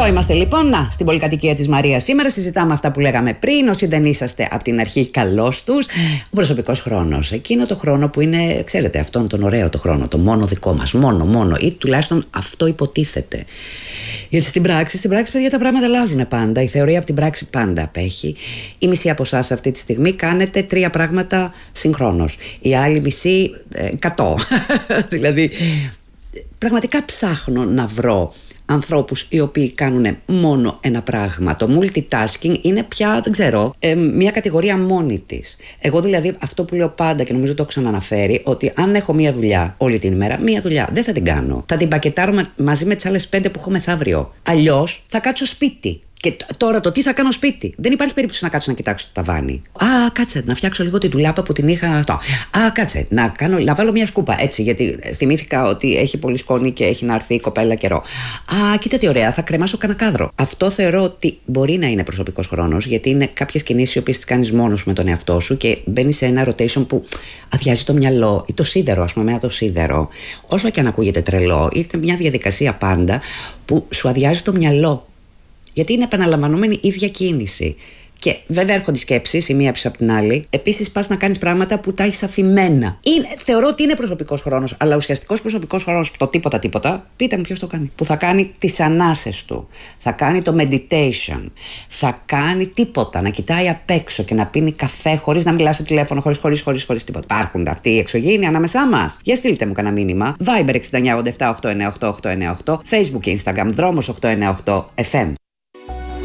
Εδώ είμαστε λοιπόν, στην πολυκατοικία της Μαρίας. Σήμερα συζητάμε αυτά που λέγαμε πριν. Όσοι δεν είσαστε από την αρχή, καλώς τους. Ο προσωπικός χρόνος. Εκείνο το χρόνο που είναι, ξέρετε, αυτόν τον ωραίο το χρόνο, το μόνο δικό μας. Μόνο. Ή τουλάχιστον αυτό υποτίθεται. Γιατί στην πράξη, παιδιά, τα πράγματα αλλάζουν πάντα. Η θεωρία από την πράξη πάντα απέχει. Η μισή από εσάς αυτή τη στιγμή κάνετε 3 πράγματα συγχρόνως. Η άλλη μισή 100. Δηλαδή, πραγματικά ψάχνω να βρω ανθρώπους οι οποίοι κάνουν μόνο ένα πράγμα. Το multitasking είναι πια, δεν ξέρω, μια κατηγορία μόνη της. Εγώ δηλαδή αυτό που λέω πάντα και νομίζω το έχω ξαναναφέρει, ότι αν έχω μία δουλειά όλη την ημέρα, μία δουλειά δεν θα την κάνω. Θα την πακετάρω μαζί με τις άλλες 5 που έχω μεθαύριο. Αλλιώς θα κάτσω σπίτι. Και τώρα το τι θα κάνω σπίτι. Δεν υπάρχει περίπτωση να κάτσω να κοιτάξω το ταβάνι. Κάτσε να φτιάξω λίγο την ντουλάπα που την είχα αυτό. Κάτσε να βάλω μια σκούπα έτσι, γιατί θυμήθηκα ότι έχει πολύ σκόνη και έχει να έρθει η κοπέλα καιρό. Κοίτα τι ωραία, θα κρεμάσω κανένα κάδρο. Αυτό θεωρώ ότι μπορεί να είναι προσωπικός χρόνος, γιατί είναι κάποιες κινήσεις οι οποίες τις κάνεις μόνος σου με τον εαυτό σου και μπαίνεις σε ένα rotation που αδειάζει το μυαλό ή το σίδερο, ας πούμε, το σίδερο. Όσο και αν ακούγεται τρελό, είναι μια διαδικασία πάντα που σου αδειάζει το μυαλό. Γιατί είναι επαναλαμβανόμενη ίδια κίνηση. Και βέβαια έρχονται σκέψεις η μία πίσω από την άλλη. Επίσης πας να κάνεις πράγματα που τα έχεις αφημένα. Θεωρώ ότι είναι προσωπικός χρόνος, αλλά ουσιαστικός προσωπικός χρόνος, το τίποτα, πείτε μου ποιος το κάνει. Που θα κάνει τις ανάσες του, θα κάνει το meditation, θα κάνει τίποτα, να κοιτάει απ' έξω και να πίνει καφέ χωρίς να μιλάει στο τηλέφωνο, χωρίς τίποτα. Υπάρχουν αυτοί οι εξωγήινοι ανάμεσά μας. Για στείλτε μου κανένα μήνυμα. Viber 6987 898 898, Facebook και Instagram Δρόμος 898 FM.